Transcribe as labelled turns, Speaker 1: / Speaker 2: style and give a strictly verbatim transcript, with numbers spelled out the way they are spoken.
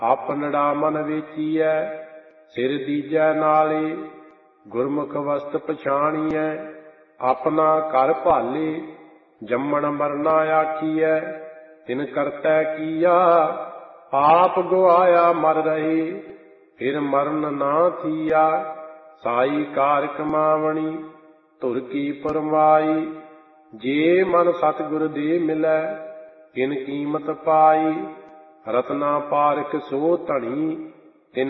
Speaker 1: ਆਪਨੜਾ ਮਨ ਵੇਚੀਐ ਸਿਰ ਦੀਜੈ ਨਾਲੇ। ਗੁਰਮੁਖ ਵਸਤ ਪਛਾਣੀਐ ਆਪਣਾ ਘਰ ਭਾਲੇ। ਜੰਮਣ ਮਰਨਾ ਆਖੀਐ ਤਿਨ ਕਰਤੈ ਕੀਆ। ਆਪ ਗੁਆਇਆ ਮਰ ਰਹੇ ਫਿਰ ਮਰਨ ਨਾ ਥੀਆ। ਸਾਈ ਕਾਰ ਕਮਾਵਣੀ ਧੁਰ ਕੀ ਪਰਵਾਈ। ਜੇ ਮਨ ਸਤਿਗੁਰ ਦੇ ਮਿਲੈ ਕਿਨ ਕੀਮਤ ਪਾਈ। ਰਤਨਾ ਪਾਰਖ ਸੋ ਧਣੀ